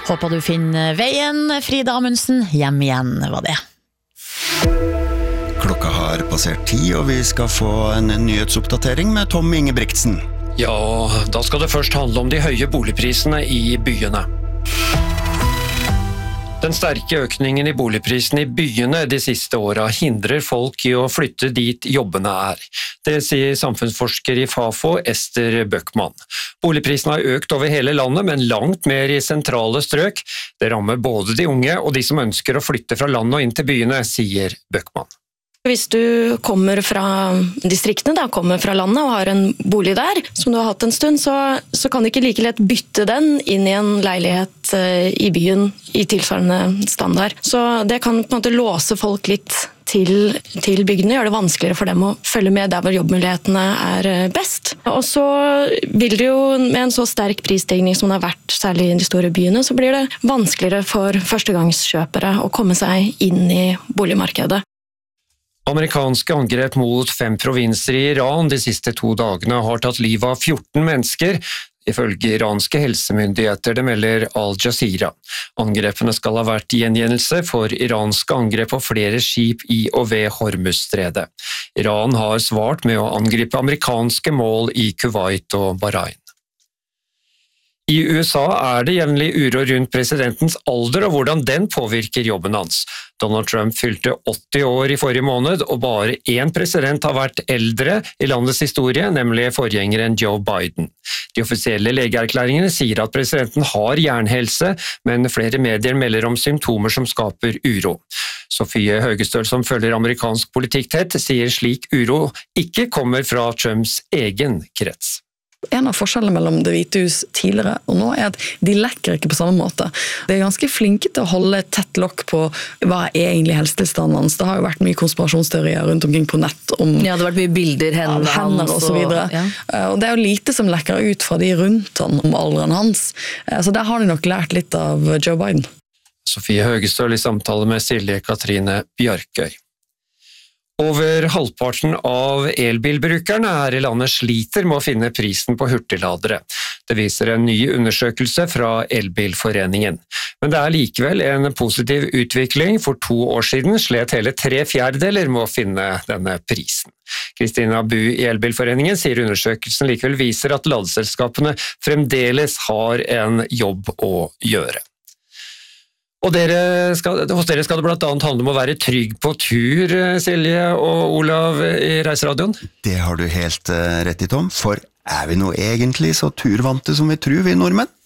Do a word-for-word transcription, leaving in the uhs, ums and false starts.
Håper du finner veien, Frida Amundsen, hjem igjen var det. Klokka har passert ti, og vi skal få en nyhetsoppdatering med Tom Ingebrigtsen. Ja, da skal det først handle om de høye boligprisene i byene. Den sterke økningen i boligprisene i byene de siste årene hindrer folk i å flytte dit jobbene er. Det sier samfunnsforsker i Fafo, Ester Bøckmann. Boligprisene har økt over hele landet, men langt mer i sentrale strøk. Det rammer både de unge og de som ønsker å flytte fra landet og inn til byene, sier Bøckmann. Hvis du kommer fra distriktene, da, kommer fra landet og har en bolig der, som du har hatt en stund, så, så kan du ikke like lett bytte den inn i en leilighet i byen i tilsvarende standard. Så det kan på en måte låse folk litt til, til bygdene, gjøre det vanskeligere for dem å følge med der hvor jobbmulighetene er best. Og så vil det jo, med en så sterk prisstigning som det har vært, særlig i de store byene, så blir det vanskeligere for førstegangskjøpere å komme seg inn i boligmarkedet. Amerikanske angrep mot fem provinser i Iran de siste to dagene har tatt livet av fjorten mennesker, ifølge iranske helsemyndigheter, det melder Al Jazeera. Angrepene skal ha vært gjengjeldelse for iranske angrep på flere skip i og ved Hormuzstredet. Iran har svart med å angripe amerikanske mål i Kuwait og Bahrain. I U S A er det jevnlig uro rundt presidentens alder og hvordan den påvirker jobben hans. Donald Trump fylte åtti år i forrige måned, og bare én president har vært eldre i landets historie, nemlig forgjengeren Joe Biden. De offisielle legeerklæringene sier at presidenten har jernhelse, men flere medier melder om symptomer som skaper uro. Sofie Høgestøl, som følger amerikansk politikk tett, sier slik uro ikke kommer fra Trumps egen krets. En av forskjellene mellom Det hvite hus tidligere og nå er at de lekker ikke på samme måte. De er ganske flinke til å holde tett lokk på hva er egentlig helsetilstanden hans. Det har jo vært mye konspirasjonsteorier rundt omkring på nett om ja, det har vært mye bilder, hender, ja, hender og så videre. Ja. Og det er jo lite som lekker ut fra de rundt han om alderen hans. Så der har de nok lært litt av Joe Biden. Sofie Høgestøl i samtale med Silje Katrine Bjarkøy. Over halvparten av elbilbrukerne her i landet sliter med å finne prisen på hurtigladere. Det viser en ny undersøkelse fra Elbilforeningen. Men det er likevel en positiv utvikling. For to år siden slet hele tre fjerdedeler med å finne denne prisen. Kristina Bu i Elbilforeningen sier undersøkelsen likevel viser at ladeselskapene fremdeles har en jobb å gjøre. Og dere skal, hos dere skal det blant annet handle om å være trygg på tur, Silje og Olav i Reiseradioen? Det har du helt rett i, Tom. For er vi nå egentlig så turvante som vi tror, vi nordmenn?